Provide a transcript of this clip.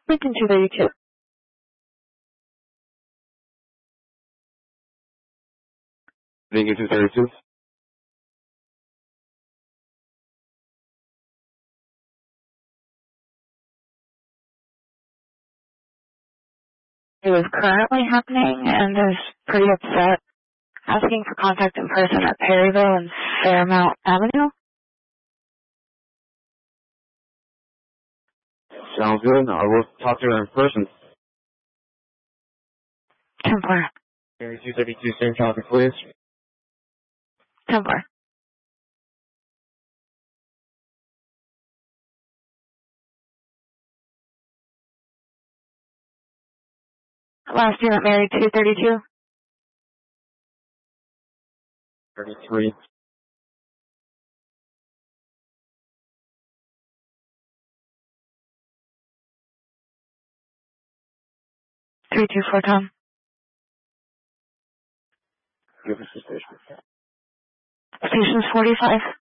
Lincoln 232. Lincoln 232. It was currently happening and is pretty upset. Asking for contact in person at Perryville and Fairmount Avenue. Sounds good. I will talk to her in person. 10-4. Area 232, same traffic, please. 10-4. Last unit, Mary 232. 33. 324 Tom. Give us the station. Station's 45.